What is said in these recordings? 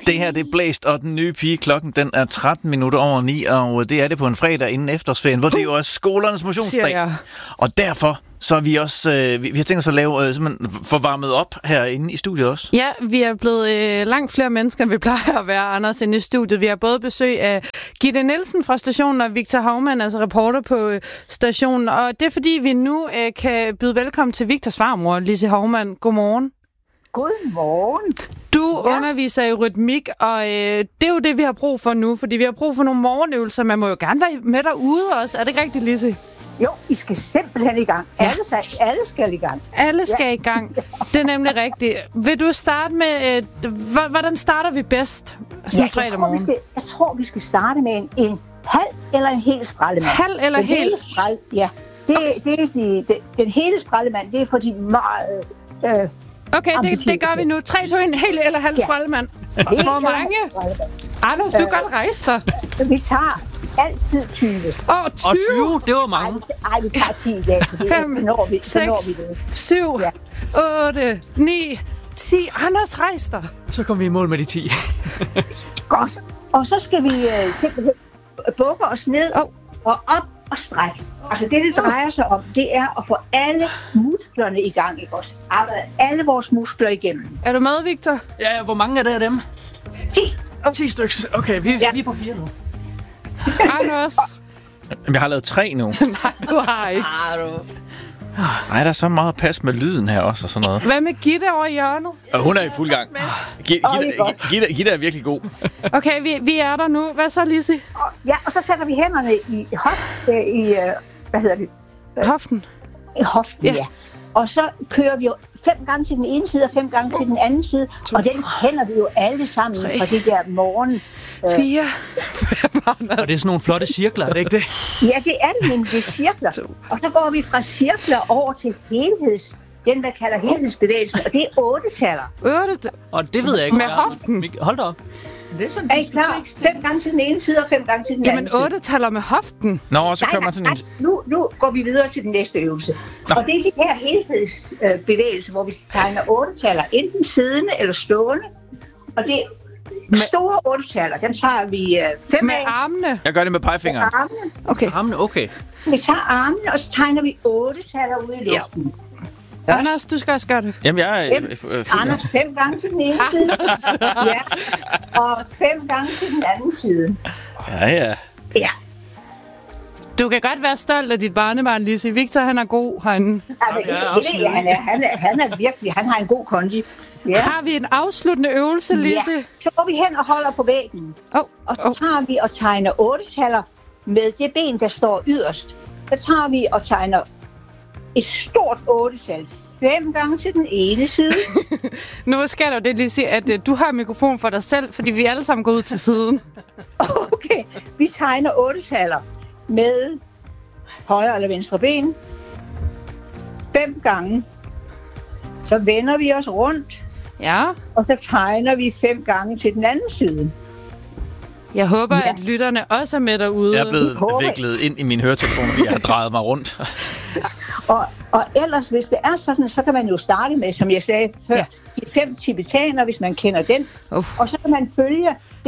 Det her, det er Blæst, og den nye pige. Klokken, den er 9:13, og det er det på en fredag inden efterårsferien, hvor det jo er skolernes motionsdag. Og derfor så er vi også, vi har tænkt os at lave, simpelthen få varmet op herinde i studiet også. Ja, vi er blevet langt flere mennesker, end vi plejer at være, Anders, inde i studiet. Vi har både besøg af Gitte Nielsen fra stationen og Victor Haumann, altså reporter på stationen. Og det er fordi, vi nu kan byde velkommen til Victors farmor, Lise Haumann. Godmorgen. Godmorgen. Du underviser i rytmik, og det er jo det, vi har brug for nu, fordi vi har brug for nogle morgenøvelser. Man må jo gerne være med derude også. Er det ikke rigtigt, Lise? Jo, I skal simpelthen i gang. Ja. Alle skal i gang. Alle skal i gang. Det er nemlig rigtigt. Vil du starte med, hvordan starter vi bedst sådan fredag morgen? Jeg tror, vi skal starte med en halv eller en hel sprallemand. Halv eller hel? Ja. Den hele sprallemand, det er for de meget... Okay, det gør vi nu. 3, 2, 1, hel eller halv sprallemand. Hvor mange? Anders, du kan godt rejse dig. Vi tager altid 20. 20? Og 20, det var mange. Ej, vi tager 10 i dag. 5, 6, 7, 8, 9, 10. Anders, rejs dig. Så kommer vi i mål med de 10. Godt. Og så skal vi simpelthen bukke os ned og op og strække. Altså det drejer sig om, det er at få alle musklerne i gang, ikke også? Alle vores muskler igennem. Er du med, Victor? Ja, hvor mange er der af dem? 10. 10 stykker. Okay, vi er på 4 nu. Anders? Jeg har lavet 3 nu. Nej, du har ikke. Nej, der er så meget pas med lyden her også og sådan noget. Hvad med Gitte over i hjørnet? Og hun er i fuld gang. Gitte er virkelig god. Okay, vi er der nu. Hvad så, Lise? Ja, og så sætter vi hænderne Hoften. I hoften, ja. Og så kører vi jo 5 gange til den ene side og 5 gange til den anden side. Og den kender vi jo alle sammen fra det der morgen. 4. Og det er sådan nogle flotte cirkler, er det ikke det? Ja, det er det nemlig, det er cirkler. Og så går vi fra cirkler over til den der kalder helhedsbevægelsen, og det er 8-taller. 8? Og det ved jeg ikke. Med hoften? Hold da op. Det er sådan, er I klar? 5 gange til den ene side og 5 gange til den anden side. Jamen 8-taller med hoften? Nå, så kommer sådan en... Nu går vi videre til den næste øvelse. Nå. Og det er de her helhedsbevægelser, hvor vi tegner 8-taller, enten siddende eller stående. Og det store 8-taller, dem tager vi 5 med armene? Jeg gør det med pegefingeren. Med armene. Okay. Armene, okay. Vi tager armene, og så tegner vi 8-taller ude i luften. Ja. Anders, du skal også gøre det. Jamen, jeg Anders 5 gange til den ene side. Ja. Og 5 gange til den anden side. Ja. Ja. Du kan godt være stolt af dit barnebarn, Lise. Victor, han er god herinde. Han er virkelig, han har en god kondi. Ja. Har vi en afsluttende øvelse, Lise? Ja. Så går vi hen og holder på væggen. Og så tager vi og tegner 8-taller med det ben, der står yderst. Så tager vi og tegner et stort 8-tal. 5 gange til den ene side. Nu skal der jo det lige sige, at du har mikrofon for dig selv, fordi vi alle sammen går ud til siden. Okay, vi tegner 8-taller med højre eller venstre ben. 5 gange. Så vender vi os rundt. Ja. Og så tegner vi 5 gange til den anden side. Jeg håber, at lytterne også er med derude. Jeg er blevet viklet ind i min høretelefon, fordi jeg har drejet mig rundt. Og ellers, hvis det er sådan, så kan man jo starte med, som jeg sagde før, de 5 tibetaner, hvis man kender den. Og så kan man følge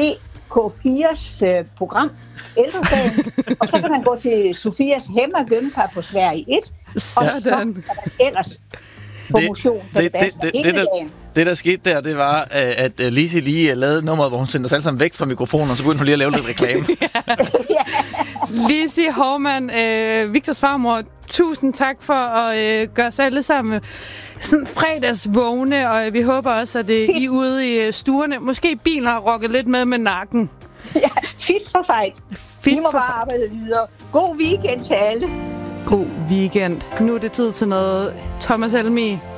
DK4's program, Ældresagen, og så kan man gå til Sofias Hemma Gømpa på Sverige 1, og så kan man ellers på motion for det, der skete der, det var, at Lise lige lavede nummeret, hvor hun sendte os alle sammen væk fra mikrofonen, og så begyndte hun lige at lave lidt reklame. Lise Haumann, Victors farmor, tusind tak for at gøre os alle sammen sådan fredagsvågne, og vi håber også, at I er ude i stuerne. Måske bilen har rokket lidt med nakken. Ja, fit for fight. Vi må bare arbejde videre. God weekend til alle. God weekend. Nu er det tid til noget Thomas Helmig.